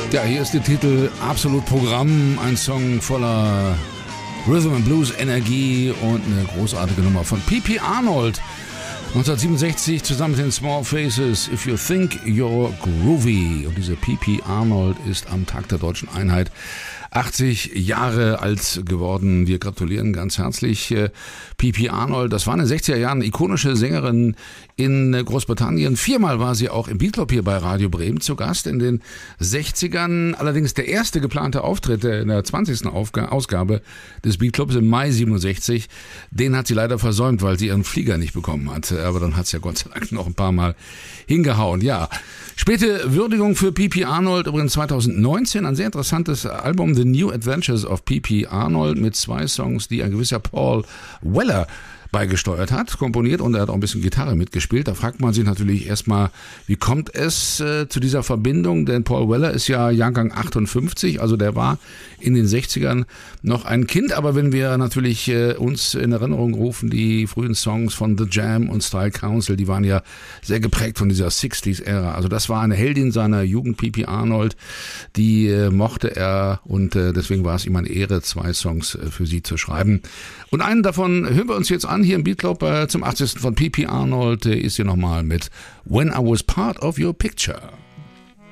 Ja, hier ist der Titel Absolut Programm, ein Song voller Rhythm and Blues Energie und eine großartige Nummer von P.P. Arnold. 1967 zusammen mit den Small Faces, If You Think You're Groovy. Und diese P.P. Arnold ist am Tag der Deutschen Einheit 80 Jahre alt geworden. Wir gratulieren ganz herzlich P.P. Arnold. Das war in den 60er Jahren eine ikonische Sängerin in Großbritannien. 4-mal war sie auch im Beatclub hier bei Radio Bremen zu Gast in den 60ern. Allerdings der erste geplante Auftritt in der 20. Ausgabe des Beatclubs im Mai 67, den hat sie leider versäumt, weil sie ihren Flieger nicht bekommen hat. Aber dann hat es ja Gott sei Dank noch ein paar Mal hingehauen. Ja, späte Würdigung für P.P. Arnold, übrigens 2019, ein sehr interessantes Album, The New Adventures of P.P. Arnold, mit 2 Songs, die ein gewisser Paul Weller beigesteuert hat, komponiert, und er hat auch ein bisschen Gitarre mitgespielt. Da fragt man sich natürlich erstmal, wie kommt es zu dieser Verbindung? Denn Paul Weller ist ja Jahrgang 58, also der war in den 60ern noch ein Kind. Aber wenn wir natürlich uns in Erinnerung rufen, die frühen Songs von The Jam und Style Council, die waren ja sehr geprägt von dieser 60s-Ära. Also das war eine Heldin seiner Jugend, P.P. Arnold, die mochte er, und deswegen war es ihm eine Ehre, 2 Songs für sie zu schreiben. Und einen davon hören wir uns jetzt an, hier im Beatclub zum 80. von P.P. Arnold, ist hier nochmal mit When I Was Part of Your Picture.